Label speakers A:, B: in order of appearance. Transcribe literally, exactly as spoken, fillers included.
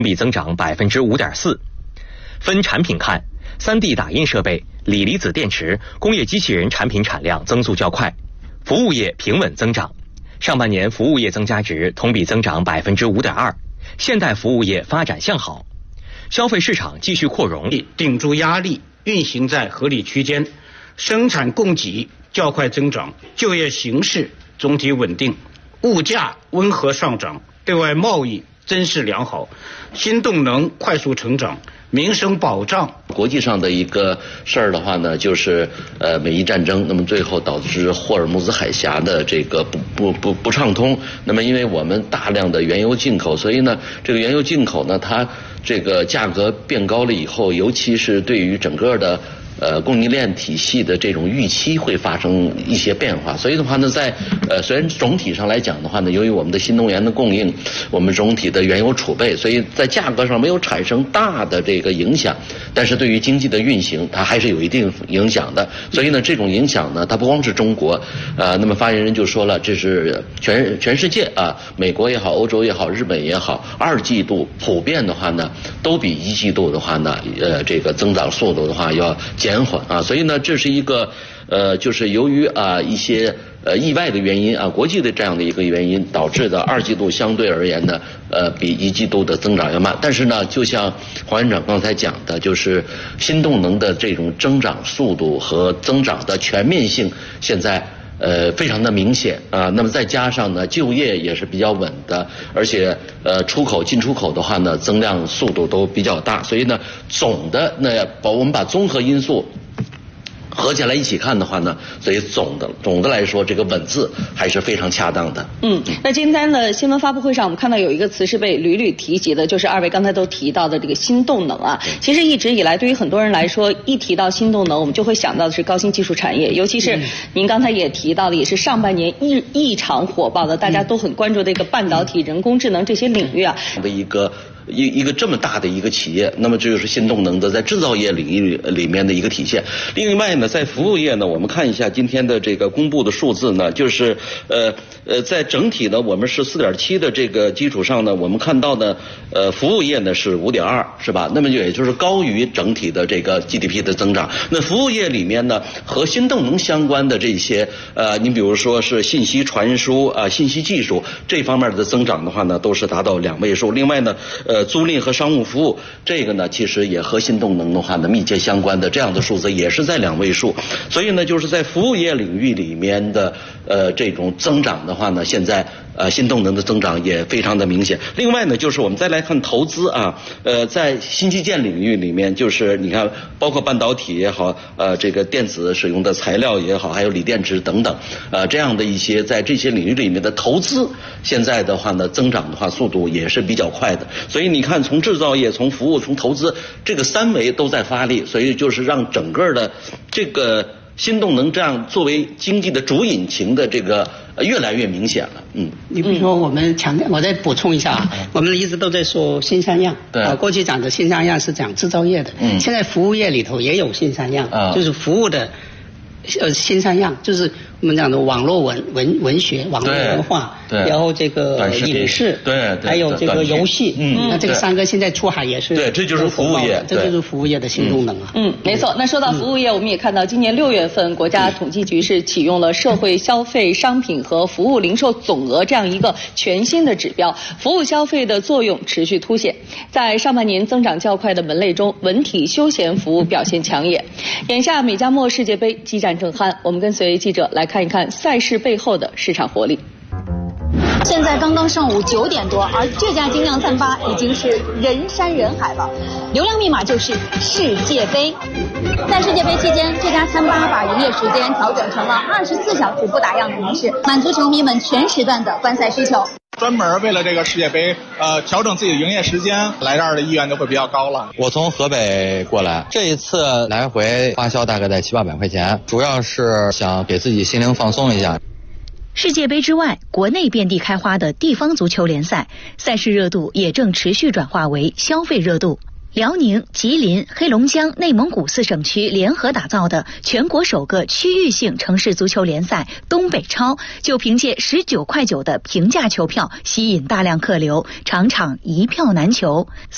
A: 比增长百分之五点四。分产品看，三 D 打印设备、锂离子电池、工业机器人产品产量增速较快，服务业平稳增长。上半年服务业增加值同比增长百分之五点二，现代服务业发展向好，消费市场继续扩容，
B: 顶住压力，运行在合理区间，生产供给较快增长，就业形势总体稳定，物价温和上涨，对外贸易增势良好，新动能快速成长，民生保障。
C: 国际上的一个事儿的话呢，就是呃美伊战争，那么最后导致霍尔木兹海峡的这个不不不不畅通。那么因为我们大量的原油进口，所以呢这个原油进口呢它这个价格变高了以后，尤其是对于整个的呃供应链体系的这种预期会发生一些变化。所以的话呢，在呃虽然总体上来讲的话呢，由于我们的新能源的供应，我们总体的原油储备，所以在价格上没有产生大的这个影响，但是对于经济的运行它还是有一定影响的。所以呢这种影响呢它不光是中国，呃那么发言人就说了，这是全全世界啊，美国也好，欧洲也好，日本也好，二季度普遍的话呢都比一季度的话呢呃这个增长速度的话要减缓啊。所以呢这是一个呃就是由于啊一些呃意外的原因啊，国际的这样的一个原因导致的二季度相对而言呢呃比一季度的增长要慢。但是呢就像黄院长刚才讲的，就是新动能的这种增长速度和增长的全面性现在呃非常的明显啊。那么再加上呢就业也是比较稳的，而且呃出口进出口的话呢增量速度都比较大，所以呢总的那我们把综合因素合起来一起看的话呢，所以总的总的来说，这个稳字还是非常恰当的。
D: 嗯，那今天的新闻发布会上，我们看到有一个词是被屡屡提及的，就是二位刚才都提到的这个新动能啊。其实一直以来，对于很多人来说，一提到新动能，我们就会想到的是高新技术产业，尤其是您刚才也提到的，也是上半年异异常火爆的，大家都很关注的一个半导体、人工智能这些领域啊。
C: 的一个。一一个这么大的一个企业，那么这就是新动能的在制造业领域里面的一个体现。另外呢，在服务业呢，我们看一下今天的这个公布的数字呢，就是呃呃，在整体呢，我们是 四点七 的这个基础上呢，我们看到呢，呃，服务业呢是 五点二， 是吧？那么也就是高于整体的这个 G D P 的增长。那服务业里面呢，和新动能相关的这些呃，你比如说是信息传输啊、呃、信息技术这方面的增长的话呢，都是达到两位数。另外呢，呃。租赁和商务服务这个呢，其实也和新动能的话呢密切相关的，这样的数字也是在两位数。所以呢，就是在服务业领域里面的呃这种增长的话呢，现在呃新动能的增长也非常的明显。另外呢，就是我们再来看投资啊，呃在新基建领域里面，就是你看包括半导体也好，呃这个电子使用的材料也好，还有锂电池等等，呃这样的一些在这些领域里面的投资，现在的话呢增长的话速度也是比较快的。所以你看，从制造业、从服务、从投资，这个三维都在发力，所以就是让整个的这个新动能这样作为经济的主引擎的这个越来越明显了。嗯，
E: 你比如说我们强调，我再补充一下啊，嗯、我们一直都在说新三样，对啊，过去讲的新三样是讲制造业的，嗯，现在服务业里头也有新三样，啊，就是服务的呃新三样，就是我们讲的网络文文文学、网络文化，然后这个影视，
C: 对，
E: 还有这个游戏，嗯，那这个三个现在出海也是，
C: 对，这就是服务业，
E: 这就是服务业的新动能啊。
D: 嗯，没错。那说到服务业，我们也看到今年六月份，国家统计局是启用了社会消费商品和服务零售总额这样一个全新的指标，服务消费的作用持续凸显。在上半年增长较快的门类中，文体休闲服务表现抢眼。眼下美加墨世界杯激战正酣，我们跟随记者来看一看赛事背后的市场活力。
F: 现在刚刚上午九点多，而这家精酿餐吧已经是人山人海了，流量密码就是世界杯。在世界杯期间，这家餐吧把营业时间调整成了二十四小时不打烊的模式，满足球迷们全时段的观赛需求。
G: 专门为了这个世界杯，呃，调整自己的营业时间，来这儿的意愿就会比较高了。
H: 我从河北过来，这一次来回花销大概在七八百块钱，主要是想给自己心灵放松一下。
I: 世界杯之外，国内遍地开花的地方足球联赛，赛事热度也正持续转化为消费热度。辽宁、吉林、黑龙江、内蒙古四省区联合打造的全国首个区域性城市足球联赛东北超，就凭借十九块九的平价球票吸引大量客流，场场一票难求。